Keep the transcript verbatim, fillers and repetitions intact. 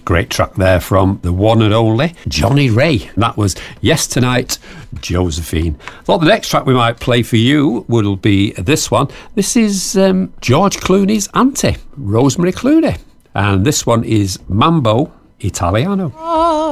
Great track there from the one and only Johnny Ray. That was Yes Tonight, Josephine. Thought the next track we might play for you would be this one. This is um, George Clooney's auntie, Rosemary Clooney. And this one is Mambo Italiano.